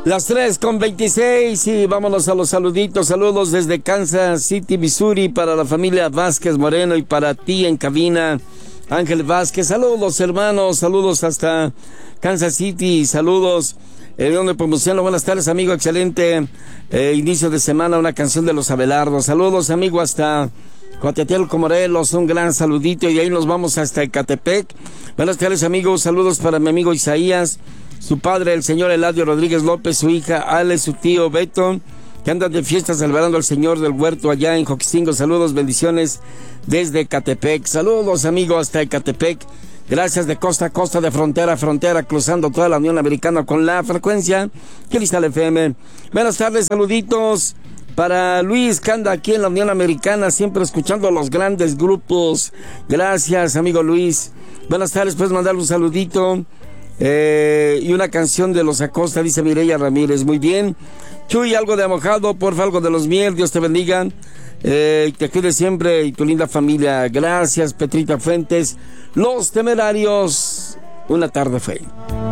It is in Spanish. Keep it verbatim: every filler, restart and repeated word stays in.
Las tres con veintiséis y vámonos a los saluditos. Saludos desde Kansas City, Missouri, para la familia Vázquez Moreno y para ti en cabina, Ángel Vázquez. Saludos, hermanos, saludos hasta Kansas City, saludos. Eh, donde promociono, buenas tardes, amigo, excelente eh, inicio de semana, una canción de los Abelardos. Saludos, amigo, hasta Coatetielco, Morelos, un gran saludito y ahí nos vamos hasta Ecatepec. Buenas tardes, amigos, saludos para mi amigo Isaías, su padre, el señor Eladio Rodríguez López, su hija Ale, su tío Beto, que andan de fiesta celebrando al Señor del Huerto allá en Joquistingo. Saludos, bendiciones desde Ecatepec. Saludos, amigos, hasta Ecatepec. Gracias de costa a costa, de frontera a frontera, cruzando toda la Unión Americana con la frecuencia Cristal F M. Buenas tardes, saluditos para Luis, que anda aquí en la Unión Americana, siempre escuchando los grandes grupos. Gracias, amigo Luis. Buenas tardes, puedes mandarle un saludito. Eh, y una canción de los Acosta, dice Mireya Ramírez. Muy bien. Chuy, algo de mojado, porfa, algo de los Miel. Dios te bendiga. Eh, te cuide siempre y tu linda familia. Gracias, Petrita Fuentes. Los Temerarios. Una tarde fe.